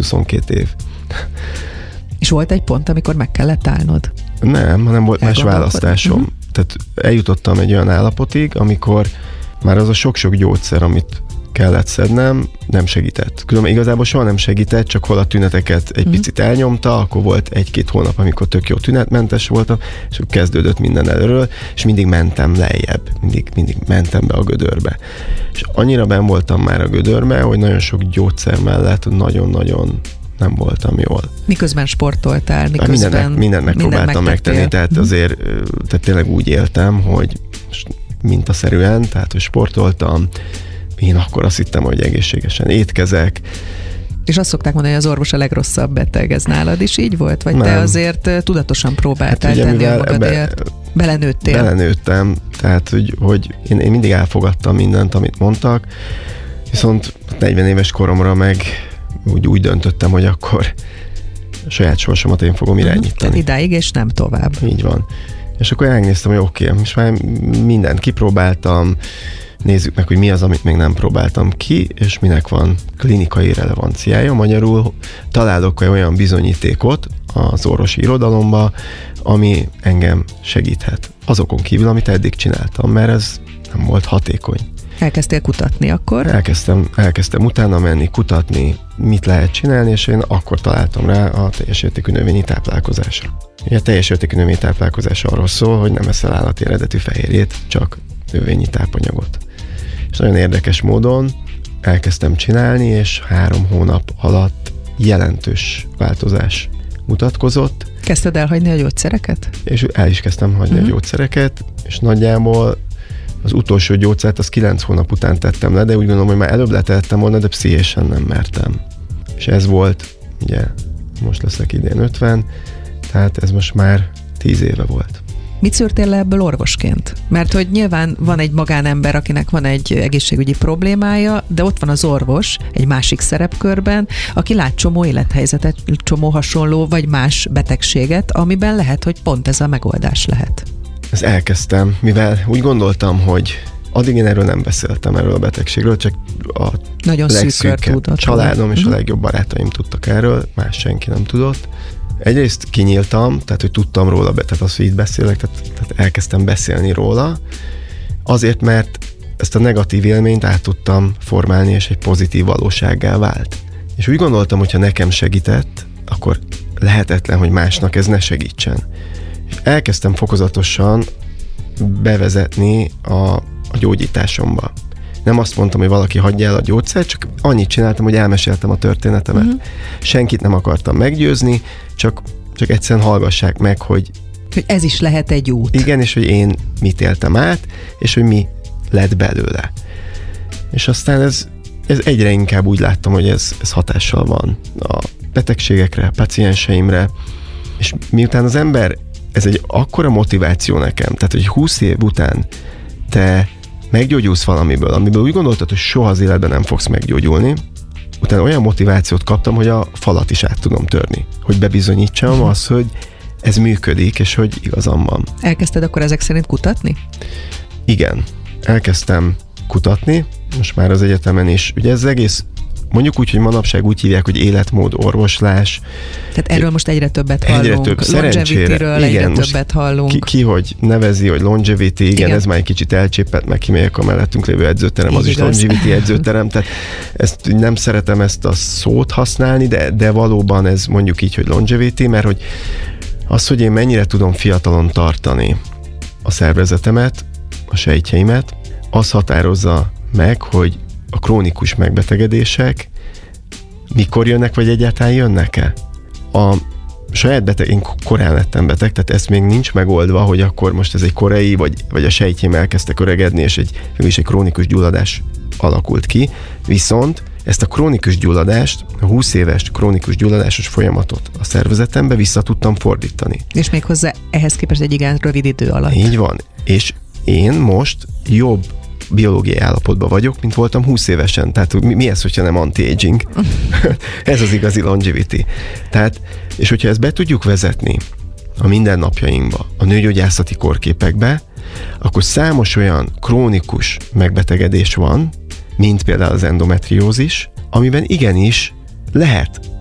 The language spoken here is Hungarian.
22 év. És volt egy pont, amikor meg kellett állnod? Nem volt más választásom. Tehát eljutottam egy olyan állapotig, amikor már az a sok-sok gyógyszer, amit kellett szednem, nem segített. Különben igazából soha nem segített, csak hol a tüneteket egy picit elnyomta, akkor volt 1-2 hónap, amikor tök jó tünetmentes voltam, és akkor kezdődött minden előről, és mindig mentem lejjebb, mindig mentem be a gödörbe. És annyira benn voltam már a gödörbe, hogy nagyon sok gyógyszer mellett nagyon-nagyon nem voltam jól. Miközben sportoltál, miközben mindent megpróbáltam megtenni, tehát azért tehát tényleg úgy éltem, hogy mintaszerűen, tehát hogy sportoltam, én akkor azt hittem, hogy egészségesen étkezek. És azt szokták mondani, hogy az orvos a legrosszabb beteg, ez nálad is így volt? Vagy nem. Te azért tudatosan próbáltál tenni a magadért? Belenőttél? Belenőttem, tehát hogy én mindig elfogadtam mindent, amit mondtak, viszont 40 éves koromra meg úgy döntöttem, hogy akkor a saját sorsomat én fogom irányítani. Idáig, és nem tovább. Így van. És akkor elnéztem, hogy oké, most már mindent kipróbáltam, nézzük meg, hogy mi az, amit még nem próbáltam ki, és minek van klinikai relevanciája. Magyarul találok olyan bizonyítékot az orvosi irodalomba, ami engem segíthet. Azokon kívül, amit eddig csináltam, mert ez nem volt hatékony. Elkezdtél kutatni akkor? Elkezdtem utána menni, kutatni, mit lehet csinálni, és én akkor találtam rá a teljes értékű növényi táplálkozásra. A teljes értékű növényi táplálkozás arról szól, hogy nem eszel állati eredetű fehérjét, csak növényi tápanyagot. És nagyon érdekes módon elkezdtem csinálni, és 3 hónap alatt jelentős változás mutatkozott. Kezdted elhagyni a gyógyszereket? És el is kezdtem hagyni a gyógyszereket, és nagyjából az utolsó gyógyszert az 9 hónap után tettem le, de úgy gondolom, hogy már előbb letettem volna, de pszichésen nem mertem. És ez volt, ugye, most leszek idén 50, tehát ez most már 10 éve volt. Mit szűrtél le ebből orvosként? Mert hogy nyilván van egy magánember, akinek van egy egészségügyi problémája, de ott van az orvos egy másik szerepkörben, aki lát csomó élethelyzetet, csomó hasonló vagy más betegséget, amiben lehet, hogy pont ez a megoldás lehet. Ezt elkezdtem, mivel úgy gondoltam, hogy addig én erről nem beszéltem, erről a betegségről, csak a nagyon legszűkebb családom és a legjobb barátaim tudtak erről, más senki nem tudott. Egyrészt kinyíltam, tehát hogy tudtam róla, tehát az, hogy itt beszélek, tehát elkezdtem beszélni róla, azért, mert ezt a negatív élményt át tudtam formálni, és egy pozitív valósággá vált. És úgy gondoltam, hogy ha nekem segített, akkor lehetetlen, hogy másnak ez ne segítsen. És elkezdtem fokozatosan bevezetni a gyógyításomba. Nem azt mondtam, hogy valaki hagyja el a gyógyszert, csak annyit csináltam, hogy elmeséltem a történetemet. Senkit nem akartam meggyőzni, csak egyszerűen hallgassák meg, hogy ez is lehet egy út. Igen, és hogy én mit éltem át, és hogy mi lett belőle. És aztán ez egyre inkább úgy láttam, hogy ez hatással van a betegségekre, a pacienseimre, és miután az ember, ez egy akkora motiváció nekem, tehát hogy 20 év után te meggyógyulsz valamiből, amiből úgy gondoltad, hogy soha az életben nem fogsz meggyógyulni, utána olyan motivációt kaptam, hogy a falat is át tudom törni. Hogy bebizonyítsam azt, hogy ez működik, és hogy igazam van. Elkezdted akkor ezek szerint kutatni? Igen. Elkezdtem kutatni, most már az egyetemen is. Ugye ez egész, mondjuk úgy, hogy manapság úgy hívják, hogy életmód orvoslás. Tehát erről most egyre többet hallunk. Egyre több, szerencsére. Igen, egyre többet hallunk. Ki hogy nevezi, hogy longevity, igen, ez már egy kicsit elcsépett, meg kimegyek a mellettünk lévő edzőterem, az is longevity edzőterem, tehát ezt nem szeretem ezt a szót használni, de valóban ez mondjuk így, hogy longevity, mert hogy az, hogy én mennyire tudom fiatalon tartani a szervezetemet, a sejtjeimet, az határozza meg, hogy a krónikus megbetegedések mikor jönnek, vagy egyáltalán jönnek-e? A saját beteg, én korán lettem beteg, tehát ez még nincs megoldva, hogy akkor most ez egy korai, vagy a sejtjeim elkezdtek öregedni, és egy krónikus gyulladás alakult ki, viszont ezt a krónikus gyulladást, a 20 éves krónikus gyulladásos folyamatot a szervezetembe vissza tudtam fordítani. És méghozzá ehhez képest egy igen rövid idő alatt. Így van. És én most jobb biológiai állapotban vagyok, mint voltam 20 évesen. Tehát mi ez, hogyha nem anti-aging? Ez az igazi longevity. Tehát, és hogyha ezt be tudjuk vezetni a mindennapjainkba, a nőgyógyászati korképekbe, akkor számos olyan krónikus megbetegedés van, mint például az endometriózis, amiben igenis lehet